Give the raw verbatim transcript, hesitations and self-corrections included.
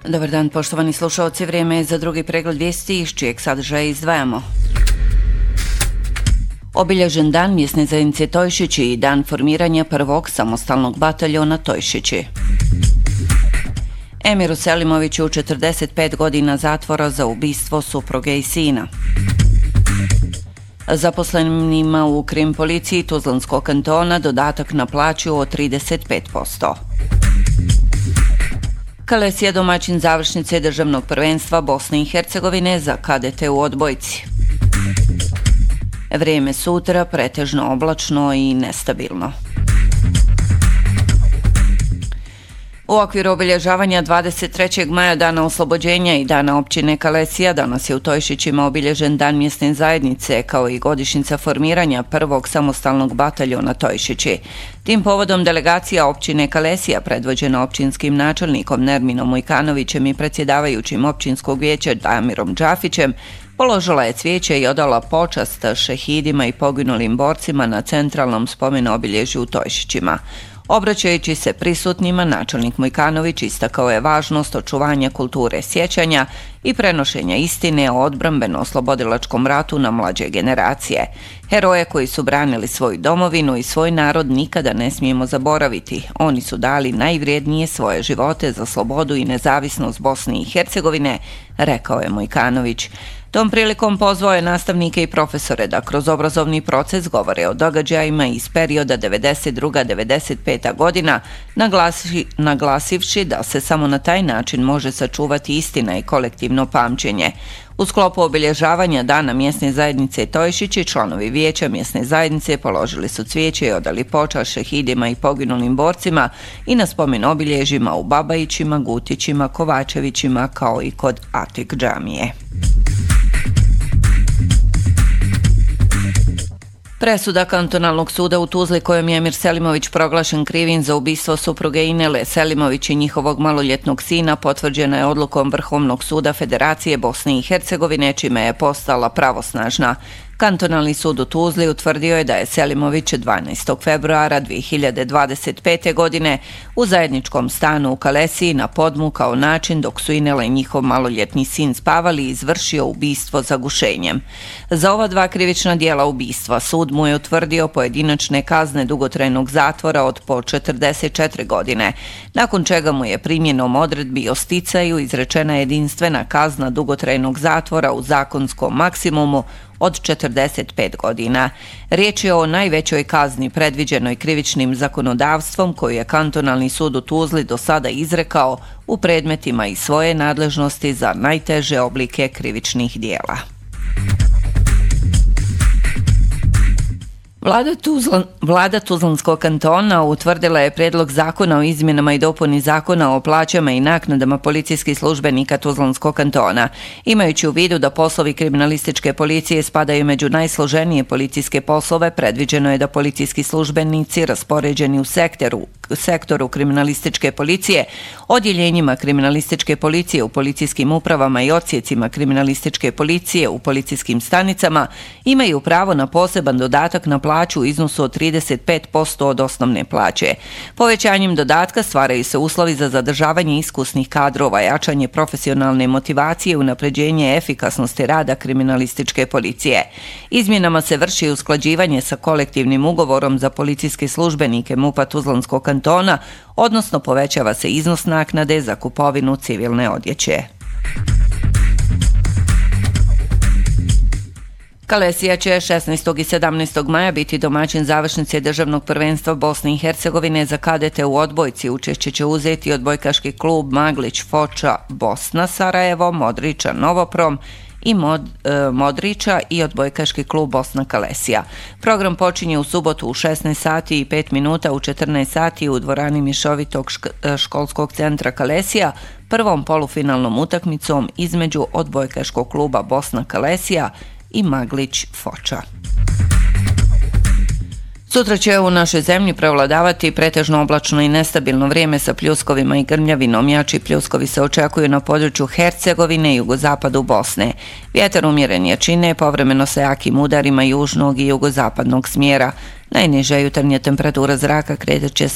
Dobar dan, poštovani slušaoci, vrijeme je za drugi pregled vijesti iz čijeg sadržaja izdvajamo. Obilježen dan mjesne zajednice Tojšići i dan formiranja prvog samostalnog bataljona Tojšići. Emiru Selimoviću četrdeset pet godina zatvora za ubistvo supruge i sina. Zaposlenima u krim policiji Tuzlanskog kantona dodatak na plaću od trideset pet posto. Kalesija domaćin završnice državnog prvenstva Bosne i Hercegovine za kadete u odbojci. Vrijeme sutra pretežno oblačno i nestabilno. U okviru obilježavanja dvadeset trećeg maja Dana oslobođenja i Dana općine Kalesija danas je u Tojšićima obilježen Dan mjesne zajednice kao i godišnjica formiranja prvog samostalnog bataljona Tojšići. Tim povodom delegacija općine Kalesija predvođena općinskim načelnikom Nerminom Ujkanovićem i predsjedavajućim općinskog vijeća Damirom Džafićem položila je cvijeće i odala počast šehidima i poginulim borcima na centralnom spomen obilježju u Tojšićima. Obraćajući se prisutnima, načelnik Mujkanović istakao je važnost očuvanja kulture sjećanja i prenošenja istine o odbrambeno-oslobodilačkom ratu na mlađe generacije. Heroje koji su branili svoju domovinu i svoj narod nikada ne smijemo zaboraviti. Oni su dali najvrijednije svoje živote za slobodu i nezavisnost Bosne i Hercegovine, rekao je Mujkanović. Tom prilikom pozvao je nastavnike i profesore da kroz obrazovni proces govore o događajima iz perioda devedeset druga do devedeset peta godina, naglasi, naglasivši da se samo na taj način može sačuvati istina i kolektivno pamćenje. U sklopu obilježavanja Dana mjesne zajednice Tojšići članovi vijeća mjesne zajednice položili su cvijeće i odali počast šehidima i poginulim borcima i na spomen obilježjima u Babajićima, Gutićima, Kovačevićima kao i kod Atik džamije. Presuda kantonalnog suda u Tuzli kojom je Emir Selimović proglašen krivim za ubistvo supruge Inele Selimović i njihovog maloljetnog sina potvrđena je odlukom Vrhovnog suda Federacije Bosne i Hercegovine, čime je postala pravosnažna. Kantonalni sud u Tuzli utvrdio je da je Selimović dvanaestog februara dvije hiljade dvadeset pete. godine u zajedničkom stanu u Kalesiji na podmu kao način dok su Inela i njihov maloljetni sin spavali izvršio ubistvo zagušenjem. Za ova dva krivična djela ubistva sud mu je utvrdio pojedinačne kazne dugotrajnog zatvora od po četrdeset četiri godine, nakon čega mu je primjenom odredbi o sticaju izrečena jedinstvena kazna dugotrajnog zatvora u zakonskom maksimumu od četrdeset pet godina. Riječ je o najvećoj kazni predviđenoj krivičnim zakonodavstvom koju je kantonalni sud u Tuzli do sada izrekao u predmetima iz svoje nadležnosti za najteže oblike krivičnih djela. Vlada, Tuzlan, Vlada Tuzlanskog kantona utvrdila je predlog zakona o izmjenama i dopuni zakona o plaćama i naknadama policijskih službenika Tuzlanskog kantona. Imajući u vidu da poslovi kriminalističke policije spadaju među najsloženije policijske poslove, predviđeno je da policijski službenici raspoređeni u sektoru, sektoru kriminalističke policije, odjeljenjima kriminalističke policije u policijskim upravama i odsjecima kriminalističke policije u policijskim stanicama imaju pravo na poseban dodatak na plaću u iznosu od trideset pet posto od osnovne plaće. Povećanjem dodatka stvaraju se uslovi za zadržavanje iskusnih kadrova, jačanje profesionalne motivacije i unapređenje efikasnosti rada kriminalističke policije. Izmjenama se vrši usklađivanje sa kolektivnim ugovorom za policijske službenike MUP-a Tuzlanskog kantona, odnosno povećava se iznos naknade za kupovinu civilne odjeće. Kalesija će šesnaestog i sedamnaestog maja biti domaćin završnice državnog prvenstva Bosne i Hercegovine za kadete u odbojci. Učešće će uzeti odbojkaški klub Maglić Foča Bosna Sarajevo, Modriča Novoprom i Mod, e, Modriča i odbojkaški klub Bosna Kalesija. Program počinje u subotu u šesnaest sati i pet minuta, u četrnaest sati u dvorani Mišovitog šk- školskog centra Kalesija, prvom polufinalnom utakmicom između odbojkaškog kluba Bosna Kalesija i Maglić Foča. Sutra će u našoj zemlji prevladavati pretežno oblačno i nestabilno vrijeme sa pljuskovima i grmljavinom. Jači pljuskovi se očekuju na području Hercegovine i jugozapadu Bosne. Vjetar umjeren jačine, povremeno sa jakim udarima južnog i jugozapadnog smjera. Najniža jutarnja temperatura zraka kretat će